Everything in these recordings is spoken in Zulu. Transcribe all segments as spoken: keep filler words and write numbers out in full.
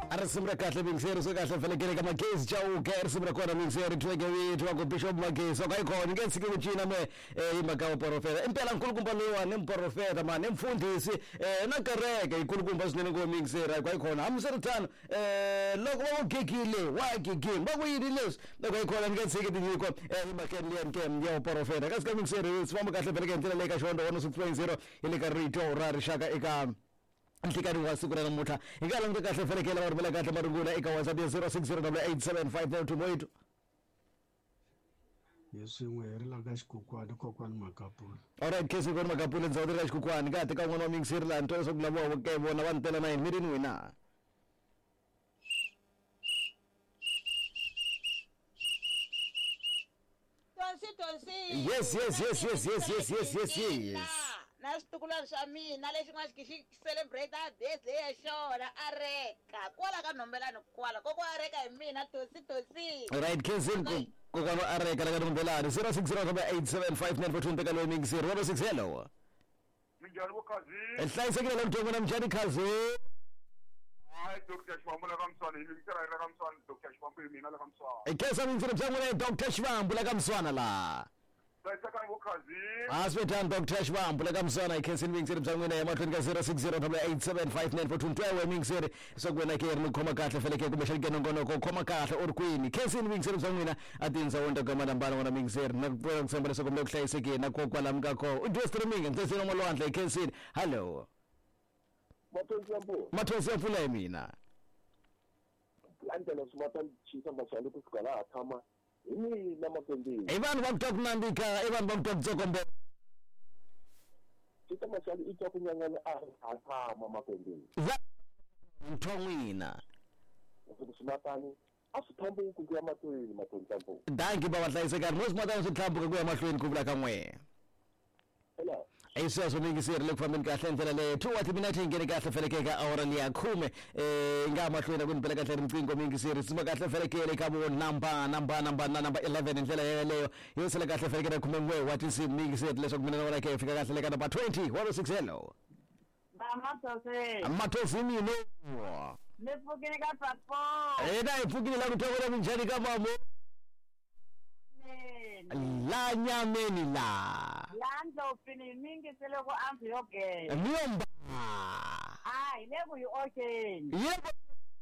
Arasimra kahle mixer so kahle vele kele kama case chawu ke arasimra kona mixer tweke wethu wako Bishop Magesi okayikhona ngensike kuchina me imakawa profeta impela nkulukumba lowa nemprofeta man nemfundisi eh nakareke ikulukumba sinene ko mixer akayikhona amserithana eh lokho wogegile wagegile bakuyini leso okayikhona ngensike dinyiko imakeni liyanke yo profeta kasika mixer sifamba kahle vele kentela leka shondo one six point zero ile ka rito rari shaka eka Ntikari wa siku na muta ingala mtu kahle felekela warumela kahle marungula ika WhatsApp zero six zero eight seven five nine two moito Yesu ngwe la gash kukwani kokwan makapula. Alright kesi kwa makapula nzaudi gash kukwani ngate ka mwana mixirla ntoyo sokulabo wakebo na wantela na mirini wina Tonsi tonsi Yes yes yes yes yes yes yes yes yes Nasitukulana swa mina lexi nga xi celebrate a birthday xona areka kwala ka nombelani kwala koko areka hi mina tosi tosi Right kesi ko kana areka la ka nombelani zero six zero eight seven five nine four two mpeka lo mixir one six hello Minjani bokazi Ehlayisekile lo mthongo namjani khazi Hayi Doctor Shwambu la kamswana yini ngitara la kamswana Doctor Shwambu mina la kamswana Ekesa mixir mthongo Doctor Shwambu la kamswana la Sayisakani bokazi Aswethan Doctor Shwambu la kamswana ikhensin mixir mthongo ya matlweni ka zero six zero eight seven five nine four two twewe mixir sokwena ke ri khoma kahle feleke kumbe shike nongono ko khoma kahle orkwini khensin mixir mthongo atinza wonke ka madambana wona mixir nakubona kusembele sokumbe kuhlayisekile nakho kwalamka kho uthi streaming ntsesino molwandle ikhensin hello Matonzi yambo Matonzi yamfula mina Landela sumatani chisa mashali kusikala athama Ini namakendi Ivan bakuthoka kunandika Ivan bakuthoka kutsokombe Chisa mashali ito kunyangana athama makendi Mthongwina Sumatani asithambe ukuya matweni matonzi yambo Danki baba hlayisekani mosimatani sithambuka kuya mahlweni kuvula kamwe Hello Ayisiyazo mingisiri lekufambeni kahle ndlela le two wathi mina thi ngene kahle felekeka awara liyakhume eh ngamahlweni kunibhela kahle imcingo mingisiri sima kahle felekele kabo number number number number eleven indlela leyo yosele kahle felekele khume ngwe wathi sim mingisiri leso kumina wona ke fika kahle leka number twenty one six hello Bamatose Amatosi mino Nefukile ka passport Eh na ifukile la kutokola minjani kama mo La nyameni la Lando fini mingi seloko ambi yoke Nyomba Hayi leku yu okay Yebo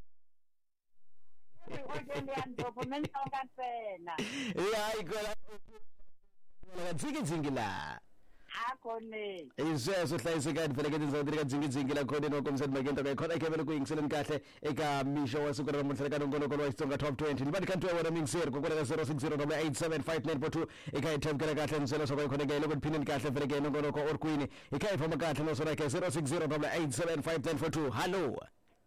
Okay lando pomeni kansena Ya ikola La dzigi dzigi la Akone Iseso hlayisekani veleke ndizawudirika dzingi dzingi la khona nokomseni magento ka khona ke vele ku yingiseleni kahle eka misho wa siku ra namuntlha ka nongoloko wa Xitsonga top twenty ni vani kantiwa wona mingiseri ku kwela zero six zero eight seven five nine four two eka ithemkela kahle ntselo sokho khona ke loko phini kahle veleke nongoloko orkwini eka ifamba kahle no sona ke zero six zero eight seven five nine four two hello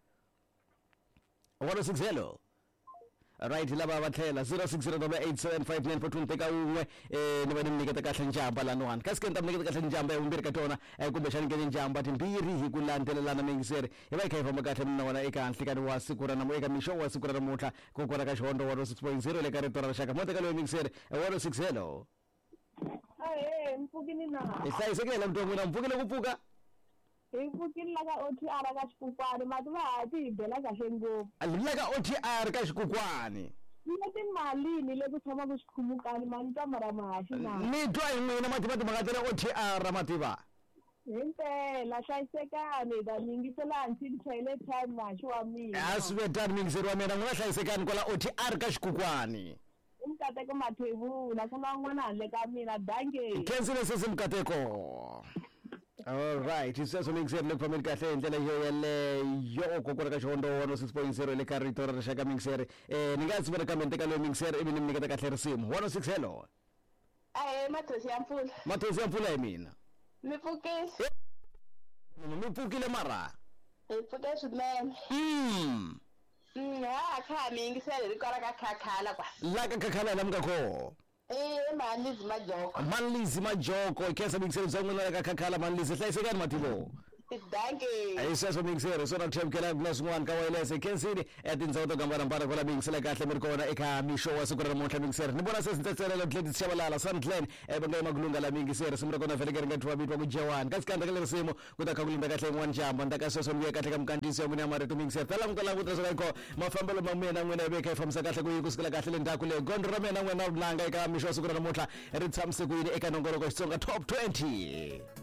one six hello Right laba bathela zero six zero eight seven five nine four two mpeka unwe eh niba nimniketa kahle njamba lana one kasikenta mniketa kahle njamba umbiri katona kumbe shani ngene njamba timbiri hi kulandelelana mingiseri iba ikaifa makahle mna wana eka anhlikani wa sikura na mweka misho wa sikura na mutla kokora ka shondo one six point zero le ka retora shaka mota kalo mingiseri one six hello Eh mpukini na Ihlayisekile mntongo na mpukile kupuka Ipukini la ka O T R ka xikukwani mati va hati bela kahle ngopfu Alilaka O T R ka xikukwani Leti malini leku tshama ku xikhumukani mani ta mara mahaxi na Ni twa hi n'wina matimati makatela O T R mativa Himpela hlayisekani ta yingisela hansi ni chayile time mahaxi wa mina Aswetani mingiseri wa mina n'wina hlayisekani kwala O T R ka xikukwani Umkateko mathebula ku na n'wana handle ka mina dange Khensile sesi mkateko All right iseso mingiseri lekufambeni kahle indlela hiyo yale yo kokora ka shondo one six point zero le ka rito ra shaka mingiseri eh ningazi bona kamente ka lo mingiseri ibi nimniketa kahle risimu one six hello Eh mathosi yamfula Mathosi yamfula yimina Mipukisi Mipukile mara Ipukisi man Hmm Mm ha kha mingisele rikora ka khakhala kwa La ka khakhala lamkakho Eh manlizi majoko Manlizi majoko ikesa mingiseri zangona ka khakhala manlizi hlayisekani matibo Danke. Ayisesho mingisere sona kuthemkela plus one ka wireless eKensini etindzawo to gambana mpana kola mingisela kahle mi ri kona eka misho wa siku ra namuntlha mingisere ni vona se sintsetselela Gladys Chabalala Sandland ebanga makulunga la mingisere simri kona velekere nga thuwa bitwa ku Jewani ka sikanda ka lerisimo kuta ka kulinda kahle n'wana njamba ndaka sweswo ni kahle ka mukandisi wa muni amari to mingisere tala ngutala ngutra swa ko mafambelo ma mina n'wina veka ifambisa kahle ku yi kusikela kahle le ndaku le gondro ra mina n'wina ulanga eka misho wa siku ra namuntlha ri tshamiseke yini eka nongoloko Xitsonga top twenty.